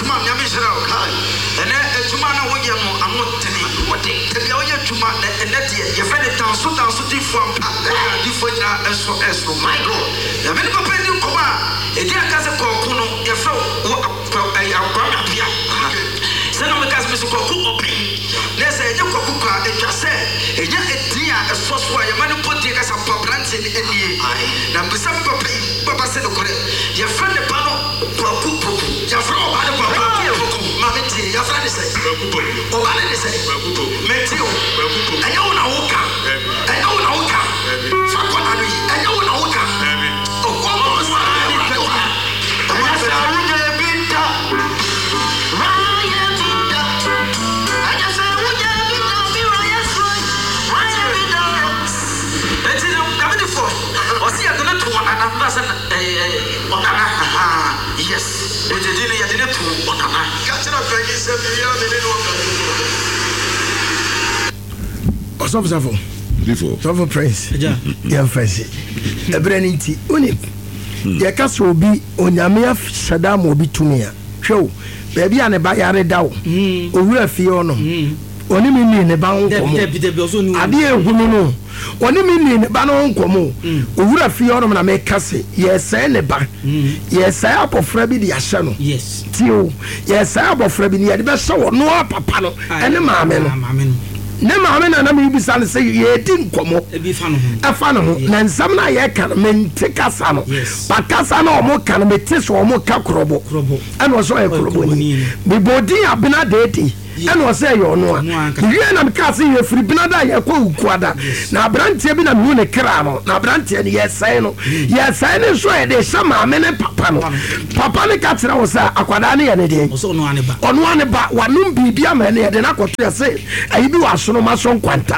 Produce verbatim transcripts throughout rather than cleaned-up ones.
tuma nyame hyira o ene tuma na wo ye no ano tene wote tebia wo ye tuma ene de ye fe de tanso tanso di fo ampa di fo nyina eso eso my god ya me papa ni nkoma e di aka se koku no ye fe wo ai akwam apia se no me ka se koku open na se ye koku kwa e twa se e nya edi a eso so ya mani poti ka sa pabrante ni eni na bisa papa papa se no kore ye fe de pa no koku koku ya fe o ba de koku koku ma me ti ya fe de se koku o ba de se koku me ti o anya wo na wo ka anya wo na wo ka fa ko na no anya wo na wo ka o ko mo sa ni pe o anya sa wo je binta raya binta anya sa wo je binta bi raya so raya binta eti no ka me fo o si ya to na na na sa eh o na na yes eti dile ya dile to o na na ka tira pe ni se bi ya me no ka Osofo safo before safo praise ja ya fasi ebre ni nti oni ye ka so obi onyame afsada ma obi tumia hwew ba bia ne ba yare dawo owura fie ono oni mi ni ne ba nkomo ade ehunu no oni mi ni ne ba no nkomo owura fie ono na me kase ye se ne ba ye se apofra bi de ahye no yes tio ye se apofra bi ne ye de be so no papa no ene maame no ne maame na na me bisa ne se ye di nkomo e bi fa no ho afa no ho na nsam na ye kan me ntikasa no ba kasa na omo kan me ti so omo ka krobo krobo ana so e krobo ni bi bodi abena deeti ana o se ye ono a ye na me ka se ye firi bina da ye kwa ukuada na abrantie bi na me ne kra no na abrantie ne ye sai no ye sai ne so e de sama me ne papa no papa ne ka tira wo sa akwada ne ye ne de so ono ane ba ono ane ba wanum bibia ma ne ye de na koto ye se ayi bi wa no ma so kwanta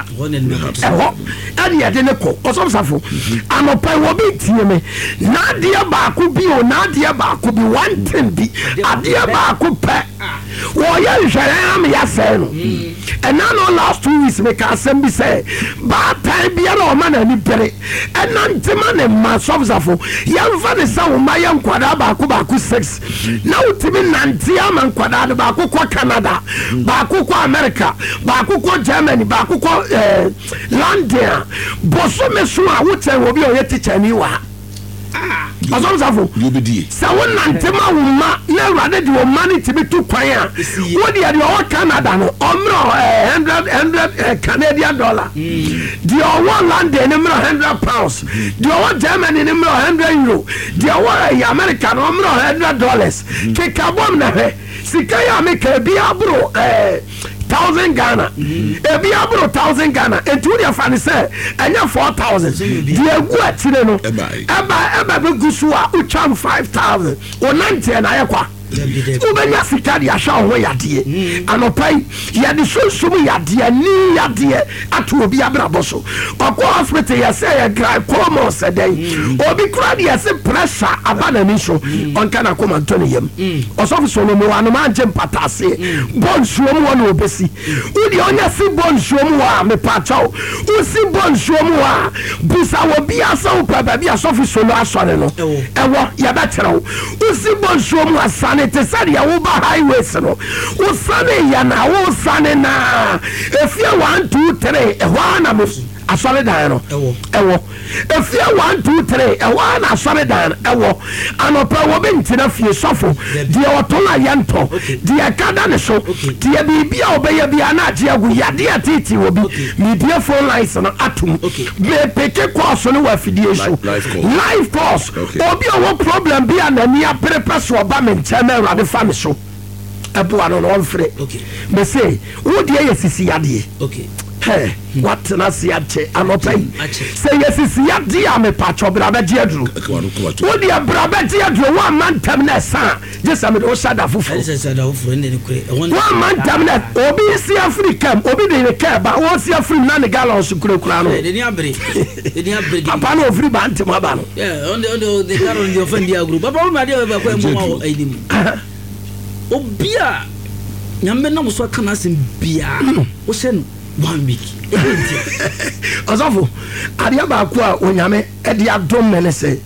eho ade ade ne ko osomsafo anopa wo bi tie me na ade ba ko bi o na ade ba ko bi one thing bi ade ba ko pe wo ya nhwere am ya say no and now no last two weeks me ka sem bi say ba time bi ara o ma na ni pere and nantema ne ma osomsafo ya mfa ne sa wo ma ya nkwada ba ko ba ko six na utimi nanti ama nkwada ba ko ko Canada ba ko ko America ba ko ko Germany ba ko ko eh London boso meso a woten wo bi o ye teacher ni wa ah azonzafo you be die sa wona ntema wo ma na urade de wo mani tibi tu kwan a wo de de o Canada no omro one hundred Canadian dollar de o London ni mro one hundred pounds de o Germany ni mro one hundred euro de o America no mro one hundred dollars ke kabom na he sika ya me ka bi abro eh thousand Ghana e bi abro thousand Ghana etu dia fa ne se enya four thousand dia gu atire no eba eba be gusu a ucham five thousand onante na yakwa ubenya sika dia sha ho yade anopai yade sunsun yade ni yade atu obi abrabo so okọ hospital ya say ya gra komo sedai obi kura dia se pressure abana ni so onka na koma ntoni yam osofu so no mo anu ma nje mpatase bon suom wo na obesi udi onya si bon suom wa me pacho usi bon suom wa busa wo bia so pa ba bia sofu so no asore no ewo ya ba tero usi bon suom wa sanete sari ya wo ba highways no usane ya na wo sane na efia one two three ehwa na me asore dan no ewo ewo efia one two three ehwa na asore dan ewo anopa wo be ntina fie sofo de otola yanto de kada ne so de bibia obeye bia na age agu yade atiti wo bi media phone lines no atum me peke course no wa fidie so life course obi owo problem bia na ni aprepe so oba me nchama awade fa me so ebo ano no onfre me say wo de yesisi yade okay hey what na see ache anopai say yesisi yade a me pacho bra ba je aduru wo de bra ba je aduru one man tam na sa just am do shada fufu shada fufu ne ne kure one man tam na obi si Africa obi de ne ka ba wo si Africa na ne gallon su kure kura no de ni abre de ni abre papa no ofri ba ntem aba no yeah on the on the gallon the offend dia group papa ma dia ba ko mo aidim obia nyambe na muso kana sim bia o sen one week Ozofo adia ba ko a onyame e dia dom me ne se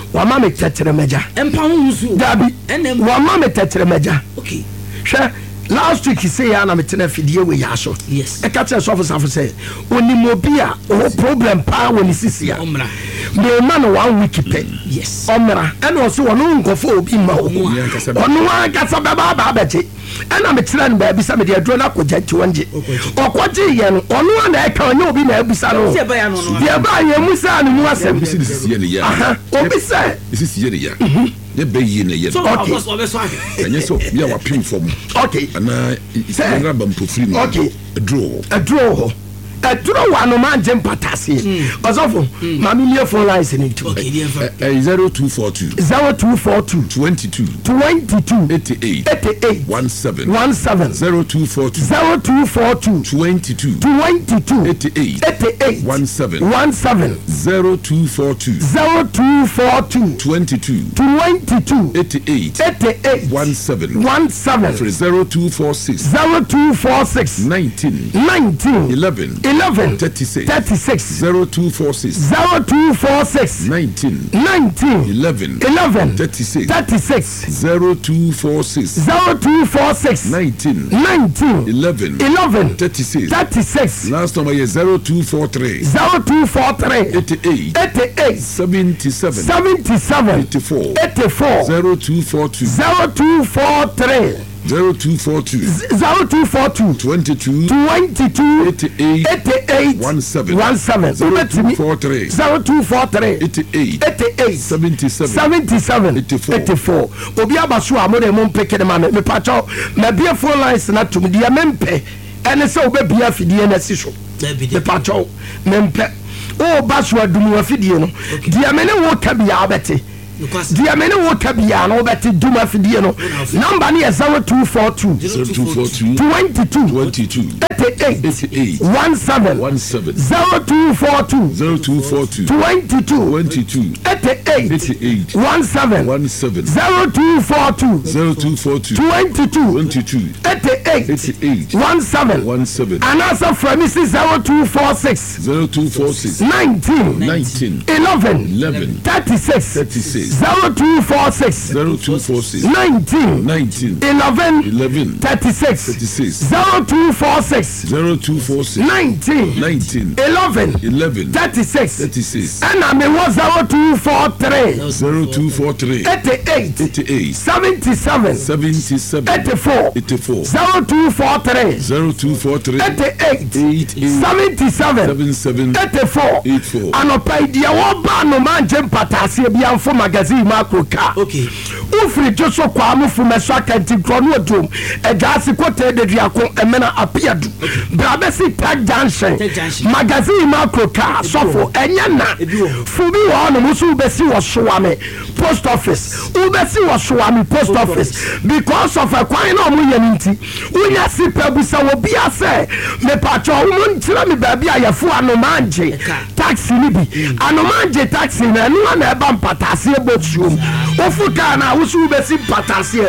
wama me tetere meja empa hu so dabi wama me tetere meja okay hwe last week he say ya na me tena fidie we ya so yes e ka tell so for say onimobi a o problem pa woni sisi a omra me man one week pe yes omra e no so wono nkofo obi ma o ono an kasa baba ba bache e na me tena ba bi sa me de adro na koja ti wonje okoje ye no ono na e ka onye obi na abisa no ye ba ya no no ye ba ye musa no mu asem bisi sisi ye ne ya aha obi say sisi ye ne ya ye be yi ne ye okay so obe so enye so bia wa pin form okay ana isira ba mpofiri no okay draw a draw a draw wa no man jam patase osofo mami lie phone lines ni tu okay zero two four two zero two four two twenty-two twenty-two eighty-eight eighty-eight seventeen seventeen zero two four two zero two four two twenty-two twenty-two eighty-eight eighty-eight seventeen seventeen zero two four two zero two four two twenty-two twenty-two eighty-eight eighty-eight seventeen seventeen zero two four six zero two four six nineteen nineteen eleven eleven thirty-six thirty-six zero two four six zero two four six nineteen nineteen eleven eleven thirty-six thirty-six zero two four six zero two four six nineteen nineteen eleven eleven thirty-six thirty-six last number is zero two four three zero two four three eighty-eight eighty-eight seventy-seven seventy-seven eighty-four eighty-four zero two four two zero two four three zero two four two zero two four two twenty-two twenty-two eighty-eight eighty-eight seventeen seventeen zero two four three zero two four three eighty-eight eighty-eight seventy-seven seventy-seven eighty-four eighty-four obi abaso a mo de mo mpeke de ma me pacho na bia phone lines na tum dia mempe ene se obebia fidie na si so me pacho mempe o baso adum wa fidie no dia me ne wo ka bia abete dia me ne wo ka bia no beti duma fidie no number ne zero two four two zero two four two twenty-two twenty-two eighty-eight eighty-eight seventeen seventeen zero two four two zero two four two twenty-two twenty-two eighty-eight eighty-eight seventeen seventeen zero two four two zero two four two twenty-two twenty-two eighty-eight eighty-eight seventeen seventeen and also from zero two four six zero two four six nineteen nineteen eleven eleven thirty-six thirty-six zero two four six zero two four six nineteen nineteen eleven eleven thirty-six thirty-six zero two four six zero two four six nineteen nineteen eleven eleven thirty-six thirty-six and I mean was zero two four three zero two four three eighty-eight eighty-eight seventy-seven seventy-seven eighty-four eighty-four zero two four three zero two four three eighty-eight eighty-eight seventy-seven seventy-seven eighty-four eighty-four anopa dia wo ba no manje mpatase bia mfo magazine macro car okay ufri joso kwa amufu meso akanti kro no odum ejase kote de duako emena apiadu brabe si tag junction magazine macro car sofo enya na fubi wo no musu besi wo soame post office ubesi wo soame post office because of a kwan no mu yaninti unya si pebusa wo bia se me pacho wo ntira me ba bia yafu anomanje taxi ni bi anomanje taxi na nu na eba mpatase botuom ofuka na wusu ubesi mpatase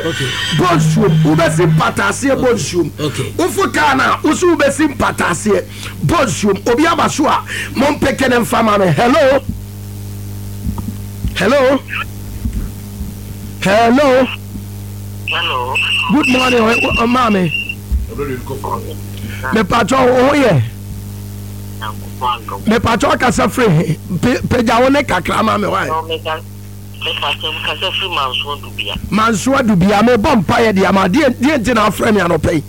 botuom ubesi mpatase botuom ofuka na wusu ubesi mpatase botuom obi abaso a mompeke ne mfama me hello hello hello hello good morning uh, mami me pacho oh yeah me pacho kasa free peja wona kakra ma me why Mansoa dubia me bompa ye dia ma die die ntina afra me anopai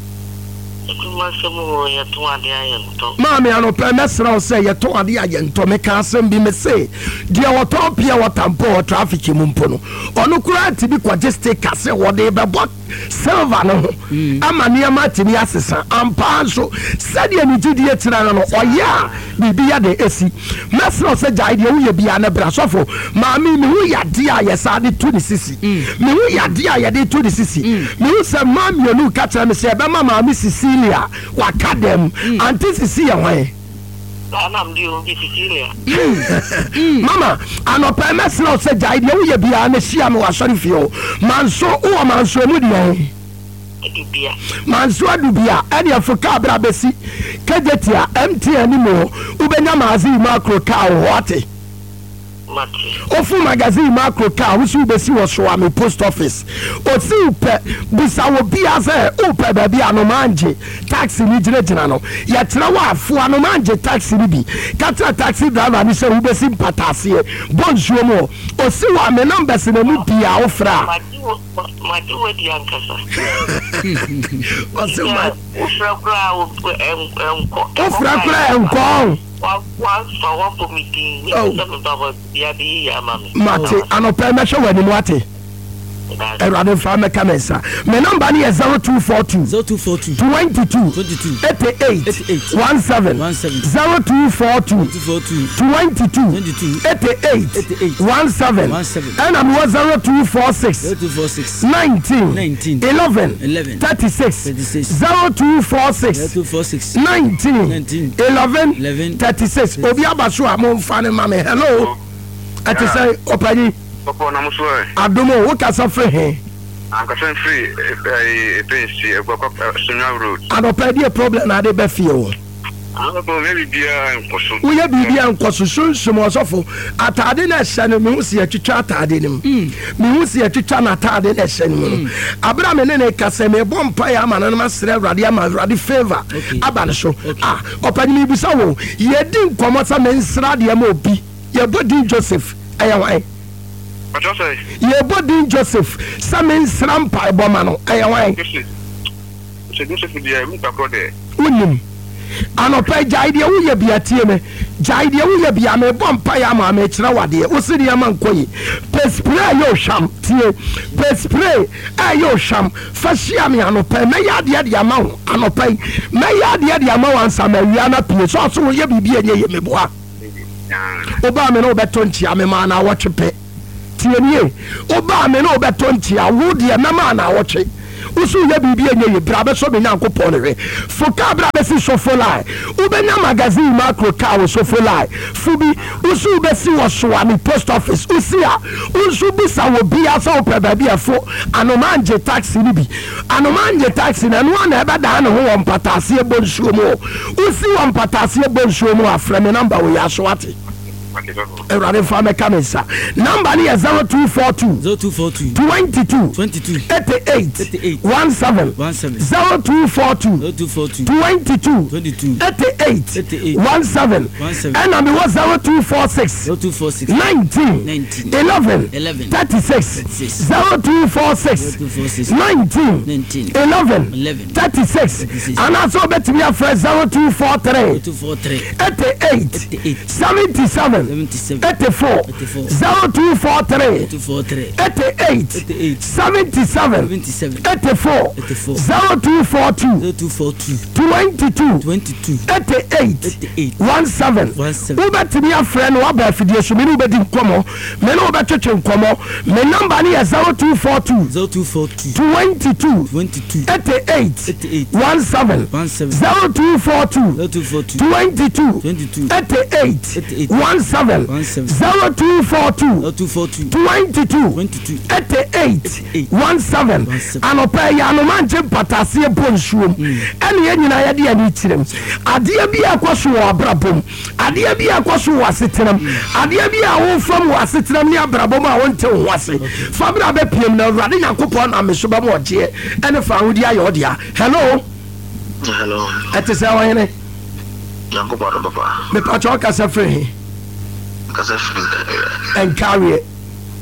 Mami anopai mesra o say ye to ade ayento me ka asem bi me say dia woto pia wotampo traffic mumpo no ono kura ti bi kwaje stay kase wode be bot silver no ama niam atimi asesa ampa so sadia ni jidie tira no oya bibia de esi mesra o say jaide wo ye bia na bra sofo mami me wo ya dia ye sa de to ni sisi me wo ya dia ye de to ni sisi me wo say mami onu ka tira me say be mama mi Cecilia wa kadem anti Cecilia hwan Anam di o Cecilia mama anopa mesra o say jaide wo ye bia na hia me wa sori fie o manso o manso mu dia Dubia manso dubia e de afoka bra besi kejetia M T N mo ubenya mazi macro car hote Ofu magazine macro car which you be see was show am post office. O si upe bisa wo bia say upe ba bia no manje taxi ni gire gina no. Ye tira wa afu no manje taxi ni bi. Katra taxi driver ni say wo be sim patase. Bonjour mo. O si wa me numbers na mu bia ofra. Madi we di ankasa. O si ma ofra kra enko. Ofra kra enko. Mate, anope me show wani mwate. Erade fa me kamesa. Me number ni is zero two four two zero two four two twenty-two twenty-two eighty-eight seventeen zero two four two twenty-two eighty-eight seventeen and I'm was zero two four six nineteen eleven thirty-six zero two four six nineteen eleven thirty-six Obi abaso amon fa ne mama hello ati say opani Papa na muso e adomo wo kasa free he Ankasan free eh pensi e kwa Sunya road adopa die problem na de be fie o Ano ko me bibia nkoso wo ya bibia nkoso sunsun osofo atade na hye no me hu se atwitwa atade nim me hu se atwitwa na atade na hye no abra me ne ne kasa me bompa ya ama na masre awrade ama awrade favor aba ne so ah opani mi busa wo ye di nkomo sa me nsra de ma obi ye bodi Joseph aya wan What you say? Ye body Joseph, some in Srampa Bomano, I away. Joseph, dear, we are there. Unim. Anope Jaidia, we be a team. Jaidia, we be a me bompayama, me trawadi, Usidia Mankoy. Pespray yo sham, tie. Pespray, a yo sham. Fashiami anope, may ya dear the amount, anope. May ya dear the amount, and some Mariana Pierce, also will ye be a ye me bois. Obama no betonchi, I'm a man, I watch a pay. Tienie oba me no betonti a wo de na ma na woche usu ya bibia nye brabe so be nyankopon re foka brabe si sofolai ubenya magazine macro car wo sofolai fubi usu be si wo so ani post office usia usu bi sa wo bia sa wo peba bia fo anomanje taxi ni bi anomanje taxi na no na ebe da na ho wo mpatase e bonsuo mo usi wo mpatase e bonsuo mo afre me number wo ya so ate Erade Farmer Kamesa. Number is zero two four two zero two four two twenty-two twenty-two eighty-eight seventeen zero two four two twenty-two eighty-eight seventeen and number was zero two four six nineteen eleven thirty-six zero two four six nineteen eleven thirty-six and also bet me a friend zero two four three eighty-eight seventy-seven eighty-four zero two four three eighty-eight seventy-seven eighty-four zero two four two twenty-two eighty-eight seventeen who bet me a friend who bet for the Suminu Bedin Como, Meno Betchin Como, my number is zero two four two twenty-two eighty-eight seventeen zero two four two twenty-two eighty-eight seven zero two four two twenty-two eighty-eight seventeen anopa ya no manche patase bonsuom ene ye nyina ye de ani kirem ade bia kwaso wo abrabom ade bia kwaso wo asetenam ade bia wo fam wo asetenam ne abrabom a wonte wo ase fabra be piem na awrade yakopon na meso ba mo je ene fa wodi ayo dia hello Hello. Ete se wa yene Yakopon papa. Me pa cho ka se free Kasa free. And carry it.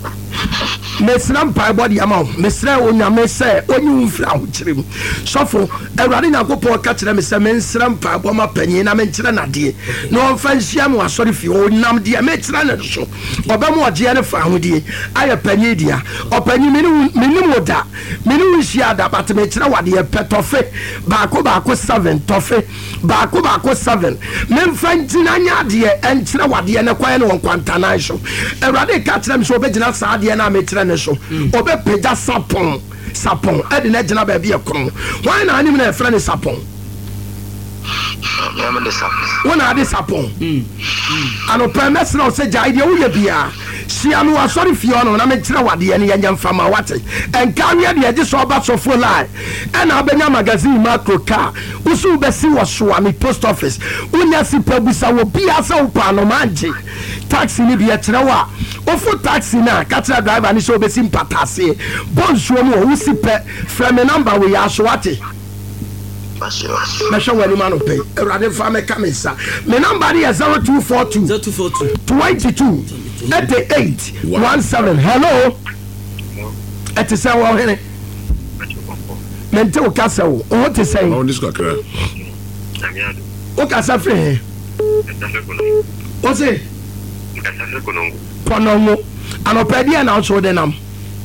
Mesram pa body amount. Mesra onya mese onyu mfra hochirem. Sofo Ewrade Yakopon ka kire me se mensram pa bo ma panyin na menkire na de. No mfa nhia mo asori fi onam de me kire na so. Oba mo oje ne fa hodie. Aye panyin dia. Opanyin meni meni moda. Meni nhia da bat me kire wade petofe. Baako baako seven tofe. Baako baako seven. Memfa ntina nya de enkire wade ne kwae ne won kwantana so. Ewrade ka kire me so obegina sa de na me kire so obe peja sapon sapon e de na gina ba bia kron why na anim na e frɛ ne sapon I'm the sap. When I disappoint. And a permessor of Saja, you be. She am was sorry for you, and I'm a trawadi and young farmer watching. And carry the edges of bats of full lie. And Abena magazine macro car. Usu Bessi was Swami post office. Unyasi Pebisa will be as open no manji. Taxi Libya Trawa. Ofu taxi na Katra driver and so besim patase. Bonjour, Usipe, from a number we are Swati. Measure when you man pay. Rather for me coming, sir. My number is zero two four two zero two four two twenty two eighty eight one seven. Hello. At the same one. Mental castle. What to say? On this cracker. What can I say? What's it? Ponomo. And a pedia now so then I'm.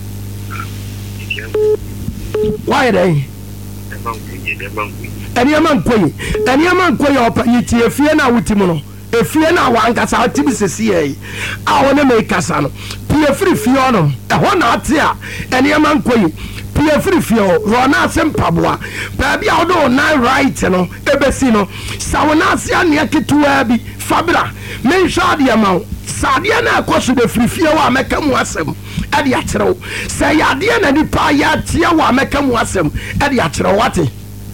Why they? Any man quay, any man quay up yet a fiena with Timono, a fiena one cassa tibisi. I want to make Cassano, Pia free Fiona, a one out here, any man quay, Pia free Fio, Rona Sempabua, Baby Aldo, nine right, you know, Ebesino, Sawanasian Yaki to Abby, Fabra, mention the amount, Sadiana Cosu de Free Fio, make them wasem. Adiatro say adiana ni pa ya tia wa meka mu asem adiatro wate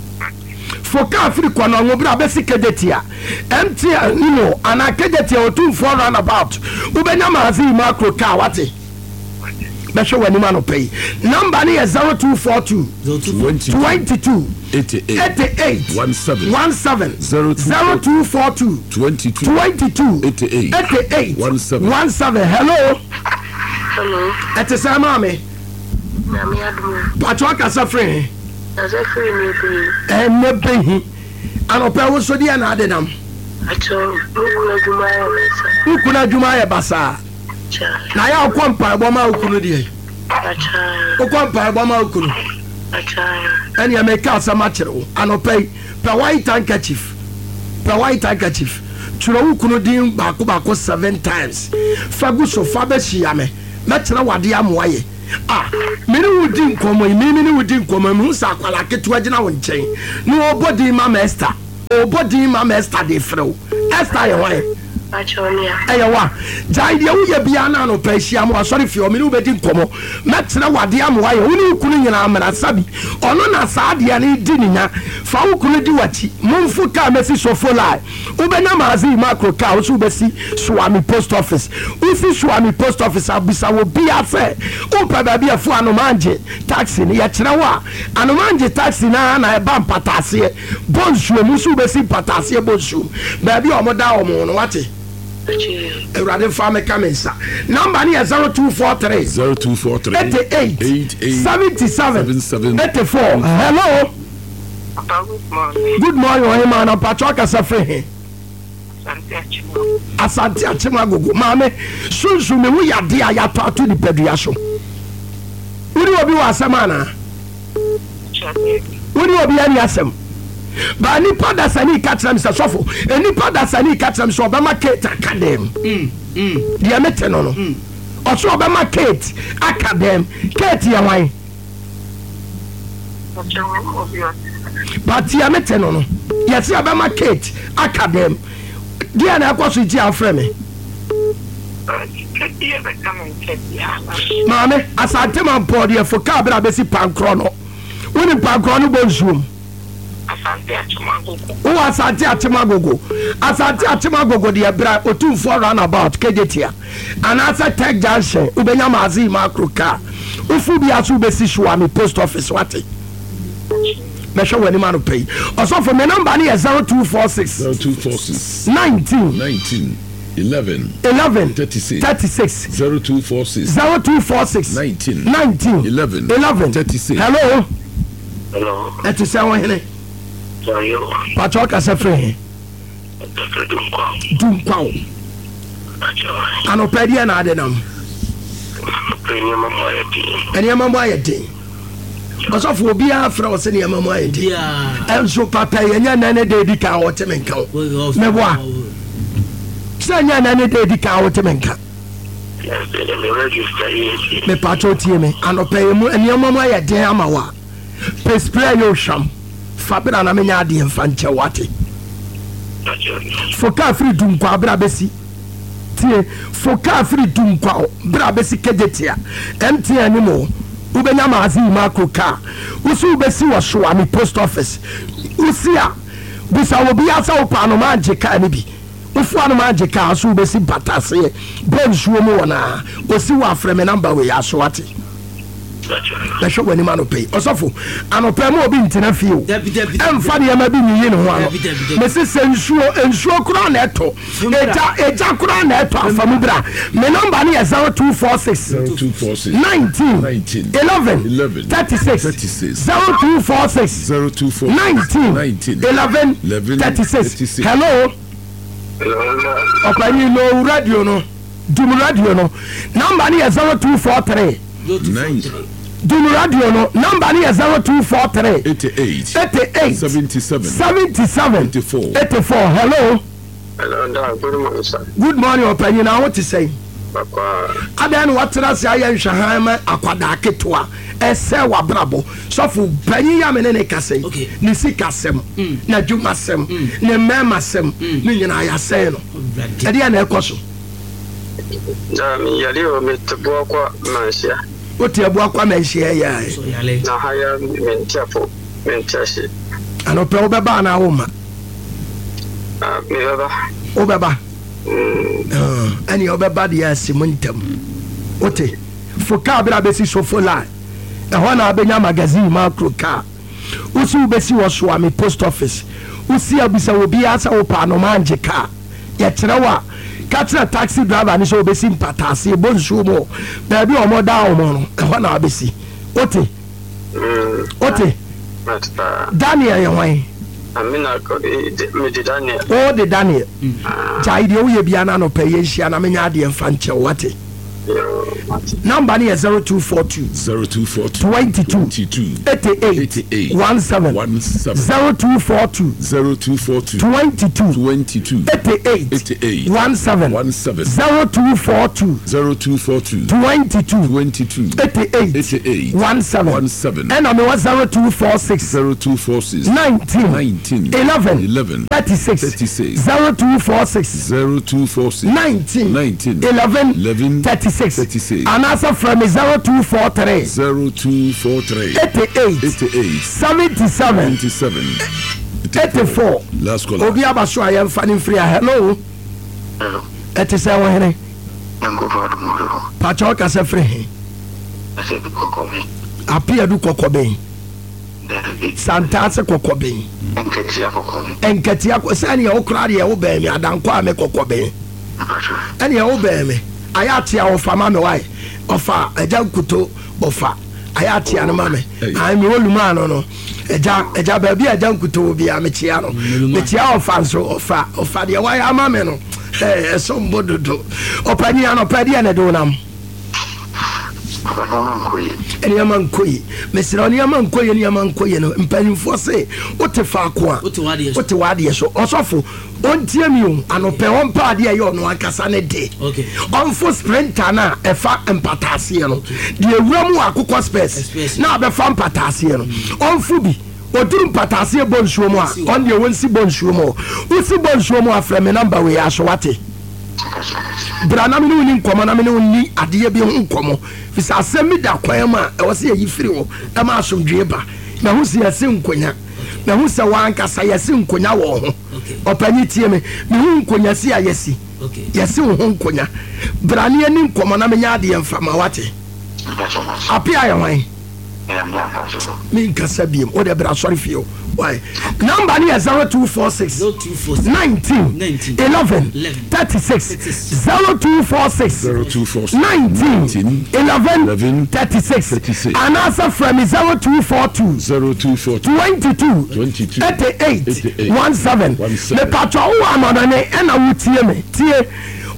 foka afrika no ngobra besi kedetia mt no ana kedetia otum for run about ubenya mazi macro car wate be show wani ma no pay number ni is zero two four two twenty two eighty-eight seventeen zero two four two twenty two eighty-eight seventeen. Hello. Hello. At the same mommy. Mammy Admu. Patrick as a friend. As a friend, and maybe. And a pair was so dear and I did them. I told you, who could I do my bassa? Now I'll come by Boma Ukudi. I try. Who come by Boma Ukudi? I try. And you make out some material and I'll pay per white handkerchief. Per white handkerchief. Churo Kunudin Baku Baku seven times. Faguso Fabeshi Yame. Metna wade amwaye ah meni wudi nkomo meni ni wudi nkomo mu sakwala ketua gina wo nchen no obodi ma master obodi ma master de freo Esther ye wan achonia eyewa jaide wo ye bia na no pahia mo sorry fi o meni ubedi nkomo metna wade amwaye woni kunu nyina amana sabi ono na saade ani di ninya fa wo kunu di wachi momfu ka mesi sofolai ubenya mazi macro car wo besi Swami post office usi Swami post office abisa wo bia fe o pa ba bia fu anomanje taxi ni ya kire wa anomanje taxi na na e ba mpatase bonsu musu besi patase bonsu ba bia o moda o mo no wate Erade Farmer Kamensa. Number is zero two four three zero two four three eighty-eight seventy-seven eighty-four. Hello. Good morning. Good morning, man. I'm Patrick Asafre. Asante Achimagogo. Mame, sunsu me we ya dia ya to atu ni pedua so. Uri obi wa asemana. Uri obi ani asem. Ba ni pada sani katram se sofo. Eni pada sani katram so obama Kate Academy. Mm. Mm. Dia mete no no. Mm. Oso obama Kate Academy. Kate ya wan. But dia mete no no. Yes obama Kate Academy. Dia na akwaso ji afre me. Mame, asante man podi e foka bra besi pankro no. Woni pankro no bonzum. Asante Achimagogo. Oh, Asante Achimagogo. Asante Achimagogo de bra otum for run about kejetia. And asa tech junction ubenya mazi macro car. Ufu bi asu besi Swami post office wate. Me show when man pay. Also for my number ni zero two four six zero two four six nineteen nineteen eleven eleven thirty-six thirty-six zero two four six zero two four six nineteen nineteen eleven eleven thirty-six. Hello. Hello. Etu se won hene. Sorry. Patrick Asafre. Dunkwa. Anopedia na adenam. Premier mama yedi. Eni mama yedi. Because of obi afra o se ne mama yedi. Yeah. Enso papa yenya nane de di kan o temenka. Me boa. Se nya nane de di kan o temenka. Yes, me register here. Me patro tie me. Anope mu eni mama yedi amawa. Pe spray yo sham. Fabira na menya ade mfa nche wate. foka afiri dunkwa bra besi tie foka afiri dunkwa bra besi kejetia M T N mo ubenya mazi macro car usu besi wo so ami post office usia bisa wo bia sa wo pa no ma anje car ni bi ufu anu ma anje car so besi batase bon suo mo wona osi wo afreme number we ya so ate na show wani ma no pay osofo anopa ma obi ntina fie emfa de ma bi nyi ne ho ano me se sensuo ensuo kura na eto eja eja kura na eto afamu bra me number ne zero two four six nineteen eleven thirty-six zero two four six nineteen eleven thirty-six hello okani no radio no dum radio no number ne zero two four three Dunu radio no number ni zero two four three eighty-eight eighty-eight seventy-seven seventy-seven eighty-four eighty-four hello hello good morning sir good morning opinion na what to say papa adan what trust ya yen hwahan ma akwada ketwa ese wa brabo sofu panyi ya me ne kase ni sikasem na dwumasem ne memasem ni nyina ya se no e dia na ekoso na mi yale o metbo kwa mansia oti abu akwa menhia ya na haya mentiapo mentiashi ano pe obeba na woma ah me baba obeba mm ani obeba de asimuntam oti foka bra besi sofola e ho na abenya magazine macro car usu besi wo so ami post office usi abisa obi asa wo pa no manje car ye kirewa katra taxi driver ni so obesi mpatase bonsu mo na bi omo da omo no e ho na obesi ote mm ote Daniel ywan amina ko me de Daniel o de Daniel ja ide o ye bia na no pe ye hia na menya ade mfa nche wate number ni zero two four two zero two four two twenty-two eighty-eight seventeen zero two four two zero two four two twenty-two twenty-two eighty-eight seventeen zero two four two zero two four two twenty-two twenty-two eighty-eight seventeen and on zero two four six zero two four six nineteen eleven thirty-six zero two four six zero two four six nineteen eleven thirty-six and answer from zero two four three zero two four three eighty-eight seventy-seven eighty-four last call obi abaso I am fanning free hello hello it is our henry ngo fadu mo pacho ka se free ase kokobe apia du kokobe santase kokobe enketia kokobe enketia ko sani ya okra de ya wo ba mi adanko ame kokobe ani ya wo ba mi ayati a ofa ma me wai ofa eja kuto ofa ayati an ma me ai mi woluma no no eja eja ba bi eja kuto bi a me chia no me chia ofa so ofa ofa de wai ama me no eh so mbododo opani an opadi an do nam eni amankoyi mesira oni amankoyi eni amankoyi no mpanimfo se wote fa ko a wote wade so osofo ontie mi o anope on pa de ye ono akasa ne de okay onfo sprinter na efa empatase no de ewura mu akokɔ space na abefa empatase no onfo bi oduru empatase bonsuo mu a on de wonsi bonsuo mu usi bonsuo mu afre me number we aso wate bra na me no ni nkomo na me no ni ade bi nkomo fisa asemi da kwan ma e wo se yi firi wo e ma asomdwe ba na hu se yase nkonya na hu se wanka sa yase nkonya wo ho opani tie me me hu nkonya si ayesi okay yase wo ho nkonya bra ne ni nkomo na me nya ade mfa ma wate apia ya wan me nkasa biem o de bra sorry fio why number ni zero two four six nineteen eleven thirty-six zero two four six nineteen eleven thirty-six and answer from zero two four two twenty-two eighty-eight seventeen me patro wo amanane e na wutie me tie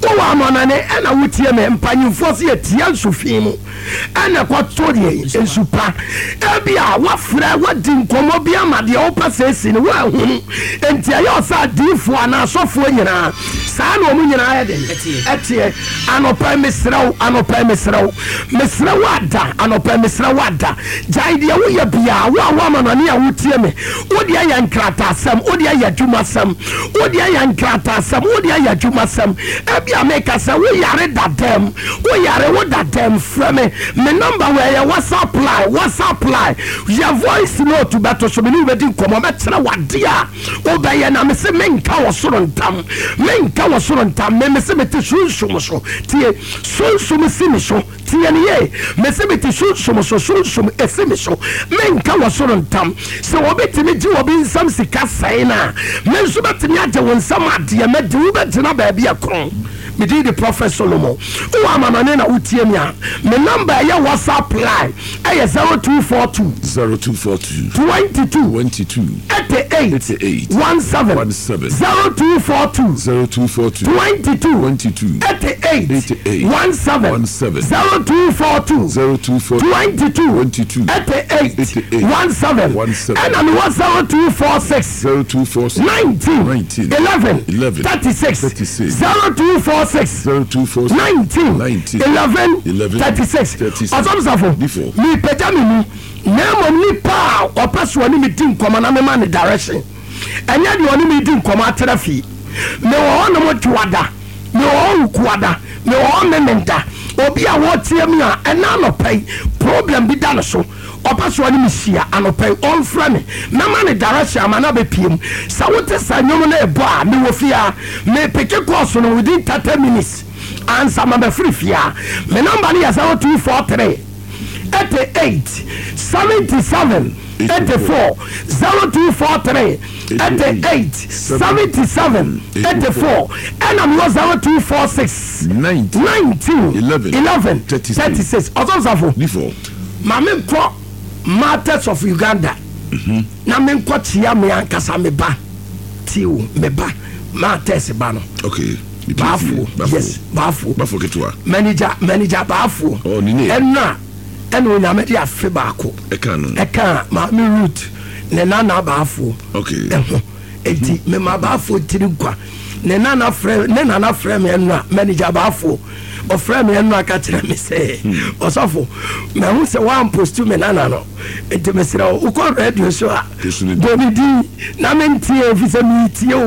wowɔ amanane ɛna wotie me mpanyimfoɔ sɛ yɛtia nsufii mu ɛna kɔto deɛ nsu pa ebi a wafrɛ wadi nkɔmmɔ bi ama deɛ wopɛ sɛ esi no woahunu enti ɛyɛ ɔsɛ adiifoɔ anaa asɔfoɔ nyinaa saa na ɔmo nyinaa yɛ den ɛteɛ anɔpɛ mesrɛ wo anɔpɛ mesrɛ wo mesrɛ wo ada anɔpɛ mesrɛ wo ada gyae deɛ woyɛ biaa wo a wo amanane a wotie me wode ayɛ nkrataasɛm wode ayɛ adwumasɛm wode ayɛ nkrataasɛm wode ayɛ adwumasɛm ebi a meka sɛ woyare dadam woyare wo dadam frɛ me me number wɔyɛ whatsapp line whatsapp line yɛ voice note bɛto so me ne wobɛdi nkɔmmɔ mɛkyerɛ wade a wobɛyɛ na me se menka wɔ soro ntam menka wɔ soro ntam me me se mete sunsum so tie sunsum si me so tie ne ye me se mete sunsum so sunsum esi me so menka wɔ soro ntam sɛ wɔbɛtumi gye wɔ bi nsɛm sika sɛe no a me nso bɛtumi agye wo nsɛm adeɛ mɛde wobɛgyina baabi akron me di the prophet Solomon wo amanane na wotie me a me number ɛyɛ whatsapp line ɛyɛ zero two four two zero two four two twenty-two twenty-two eighty-eight eighty-eight seventeen seventeen zero two four two zero two four two twenty-two twenty-two eighty-eight eighty-eight seventeen seventeen zero two four two zero two four two twenty-two twenty-two eighty-eight eighty-eight seventeen seventeen ɛna me wɔ zero two four six zero two four six nineteen nineteen eleven eleven thirty-six thirty-six zero two four six zero two four six nineteen nineteen eleven eleven thirty-six thirty-six ɔsɔmsafo before mi pɛgya mi mu na mmom nipa a ɔpɛ so ɔne me di nkɔmmɔ na mema ne direction ɛnyɛ deɛ ɔne me di nkɔmmɔ atrɛ fii mewɔ hɔ nom dwoada mewɔ hɔ nkoada mewɔ hɔ mementa obi a wɔtie me a ɛna anɔpɛ yi problem bi da no so ɔpɛ so ɔne me hyia anɔpɛ yi ɔmfrɛ me mɛma ne direction ama na bɛpiem sɛ wote sa nnwom no ɛbɔ a mewɔ fie a mepeke kɔɔso no within thirty minutes ansa ma bɛfiri fie a me number no yɛ zero two four three eighty-eight seventy-seven eighty-four zero two four three eighty-eight seventy-seven eighty-four and I'm zero two four six nineteen nineteen eleven eleven thirty-six thirty-six ọsọsọfo before maame nkọ martyrs of Uganda na me nkọ tia me ankasa me ba tiwo me ba martyrs ba no okay Bafo, yes, Bafo. Bafo ketwa. Manager, manager Bafo. Oh, nini. Enna, enu nyame dia fe baako. Eka no. Eka, ma me root. Ne nana Bafo. Okay. Enti, me ma Bafo tirigwa. Ne nana frɛ, ne nana frɛ me enna manager Bafo. O frɛ me enna ka kyerɛ me sɛ, osofo, me hu sɛ wan post me nana no. Enti me sɛ o ko radio so a. Do me di na me ntie fi sɛ me tie